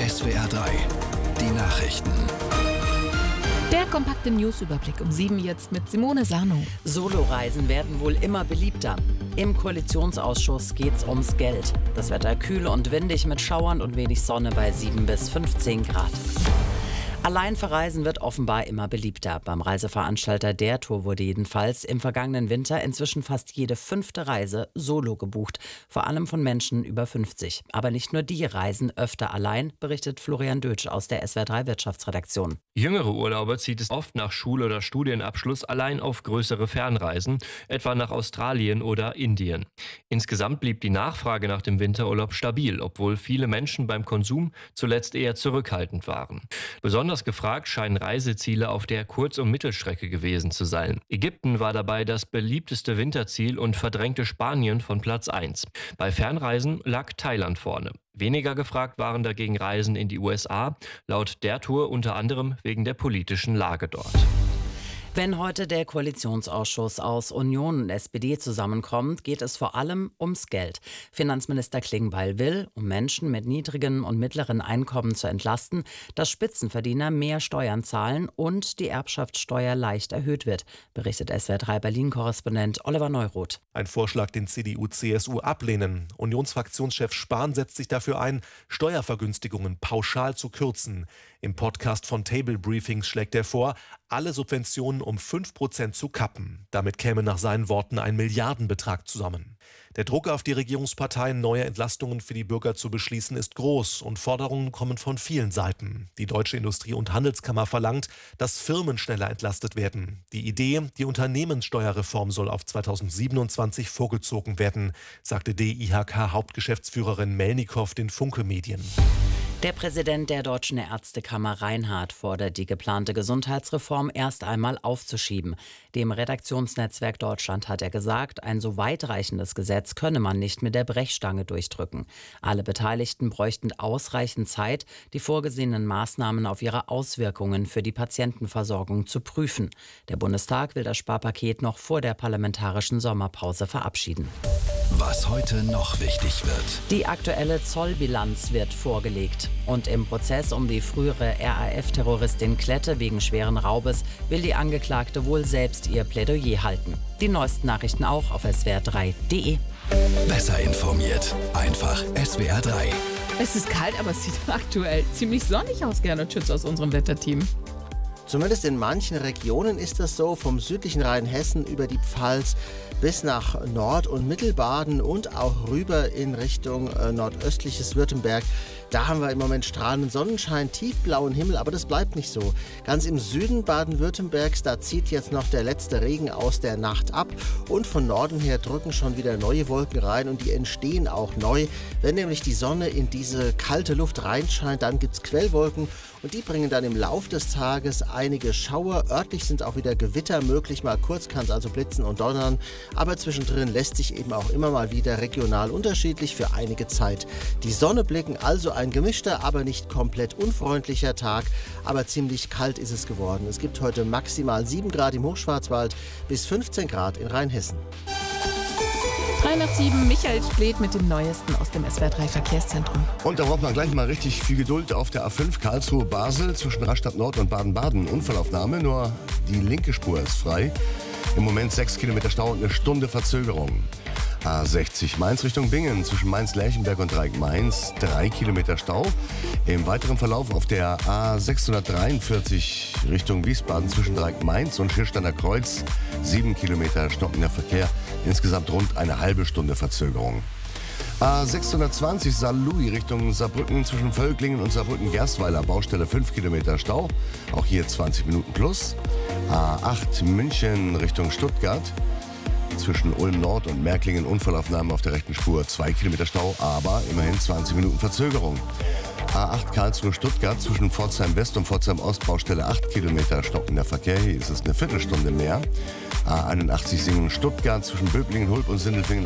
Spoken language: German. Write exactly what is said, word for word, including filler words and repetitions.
S W R drei, die Nachrichten. Der kompakte Newsüberblick um sieben jetzt mit Simone Sarno. Soloreisen werden wohl immer beliebter. Im Koalitionsausschuss geht's ums Geld. Das Wetter kühl und windig mit Schauern und wenig Sonne bei sieben bis fünfzehn Grad. Allein verreisen wird offenbar immer beliebter. Beim Reiseveranstalter der Tour wurde jedenfalls im vergangenen Winter inzwischen fast jede fünfte Reise solo gebucht. Vor allem von Menschen über fünfzig. Aber nicht nur die reisen öfter allein, berichtet Florian Dötsch aus der S W R drei Wirtschaftsredaktion. Jüngere Urlauber zieht es oft nach Schul- oder Studienabschluss allein auf größere Fernreisen, etwa nach Australien oder Indien. Insgesamt blieb die Nachfrage nach dem Winterurlaub stabil, obwohl viele Menschen beim Konsum zuletzt eher zurückhaltend waren. Besonders gefragt scheinen Reiseziele auf der Kurz- und Mittelstrecke gewesen zu sein. Ägypten war dabei das beliebteste Winterziel und verdrängte Spanien von Platz eins. Bei Fernreisen lag Thailand vorne. Weniger gefragt waren dagegen Reisen in die U S A, laut der Tour unter anderem wegen der politischen Lage dort. Wenn heute der Koalitionsausschuss aus Union und S P D zusammenkommt, geht es vor allem ums Geld. Finanzminister Klingbeil will, um Menschen mit niedrigen und mittleren Einkommen zu entlasten, dass Spitzenverdiener mehr Steuern zahlen und die Erbschaftssteuer leicht erhöht wird, berichtet S W R drei Berlin-Korrespondent Oliver Neuroth. Ein Vorschlag, den C D U C S U ablehnen. Unionsfraktionschef Spahn setzt sich dafür ein, Steuervergünstigungen pauschal zu kürzen. Im Podcast von Table Briefings schlägt er vor, alle Subventionen um fünf Prozent zu kappen. Damit käme nach seinen Worten ein Milliardenbetrag zusammen. Der Druck auf die Regierungsparteien, neue Entlastungen für die Bürger zu beschließen, ist groß und Forderungen kommen von vielen Seiten. Die Deutsche Industrie- und Handelskammer verlangt, dass Firmen schneller entlastet werden. Die Idee, die Unternehmenssteuerreform soll auf zweitausendsiebenundzwanzig vorgezogen werden, sagte D I H K-Hauptgeschäftsführerin Melnikow den Funke Medien. Der Präsident der Deutschen Ärztekammer Reinhardt fordert, die geplante Gesundheitsreform erst einmal aufzuschieben. Dem Redaktionsnetzwerk Deutschland hat er gesagt, ein so weitreichendes Gesetz könne man nicht mit der Brechstange durchdrücken. Alle Beteiligten bräuchten ausreichend Zeit, die vorgesehenen Maßnahmen auf ihre Auswirkungen für die Patientenversorgung zu prüfen. Der Bundestag will das Sparpaket noch vor der parlamentarischen Sommerpause verabschieden. Was heute noch wichtig wird. Die aktuelle Zollbilanz wird vorgelegt. Und im Prozess um die frühere R A F-Terroristin Klette wegen schweren Raubes will die Angeklagte wohl selbst ihr Plädoyer halten. Die neuesten Nachrichten auch auf S W R drei punkt de. Besser informiert. Einfach S W R drei. Es ist kalt, aber es sieht aktuell ziemlich sonnig aus, Gernot Schütz aus unserem Wetterteam. Zumindest in manchen Regionen ist das so, vom südlichen Rheinhessen über die Pfalz bis nach Nord- und Mittelbaden und auch rüber in Richtung äh, nordöstliches Württemberg. Da haben wir im Moment strahlenden Sonnenschein, tiefblauen Himmel, aber das bleibt nicht so. Ganz im Süden Baden-Württembergs, da zieht jetzt noch der letzte Regen aus der Nacht ab und von Norden her drücken schon wieder neue Wolken rein und die entstehen auch neu. Wenn nämlich die Sonne in diese kalte Luft reinscheint, dann gibt es Quellwolken und die bringen dann im Lauf des Tages einige Schauer. Örtlich sind auch wieder Gewitter möglich, mal kurz kann es also blitzen und donnern, aber zwischendrin lässt sich eben auch immer mal wieder regional unterschiedlich für einige Zeit die Sonne blicken. Also ein gemischter, aber nicht komplett unfreundlicher Tag, aber ziemlich kalt ist es geworden. Es gibt heute maximal sieben Grad im Hochschwarzwald bis fünfzehn Grad in Rheinhessen. drei nach sieben, Michael Splet mit dem Neuesten aus dem S W R drei Verkehrszentrum. Und da braucht man gleich mal richtig viel Geduld auf der A fünf Karlsruhe-Basel zwischen Rastatt Nord und Baden-Baden. Unfallaufnahme, nur die linke Spur ist frei. Im Moment sechs Kilometer Stau und eine Stunde Verzögerung. A sechzig Mainz Richtung Bingen zwischen Mainz-Lerchenberg und Dreieck-Mainz drei Kilometer Stau. Im weiteren Verlauf auf der A sechshundertdreiundvierzig Richtung Wiesbaden zwischen Dreieck-Mainz und Schirsteiner Kreuz sieben Kilometer stockender Verkehr. Insgesamt rund eine halbe Stunde Verzögerung. A sechshundertzwanzig Saarlouis Richtung Saarbrücken zwischen Völklingen und Saarbrücken-Gerstweiler Baustelle fünf Kilometer Stau. Auch hier zwanzig Minuten plus. A acht München Richtung Stuttgart. Zwischen Ulm Nord und Märklingen Unfallaufnahme auf der rechten Spur zwei Kilometer Stau, aber immerhin zwanzig Minuten Verzögerung. A acht Karlsruhe Stuttgart zwischen Pforzheim West und Pforzheim Ost Baustelle acht Kilometer stockender Verkehr, hier ist es eine Viertelstunde mehr. A einundachtzig Singen Stuttgart zwischen Böblingen, Hulb und Sindelfingen